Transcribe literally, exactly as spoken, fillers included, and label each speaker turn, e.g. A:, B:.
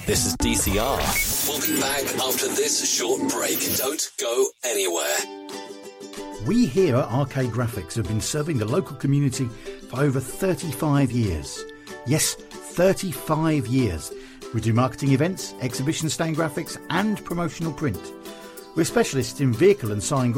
A: This is D C R.
B: We'll be back after this short break. Don't go anywhere.
C: We here at Arcade Graphics have been serving the local community for over thirty-five years. Yes, thirty-five years. We do marketing events, exhibition stand graphics and promotional print. We're specialists in vehicle and sign graphics.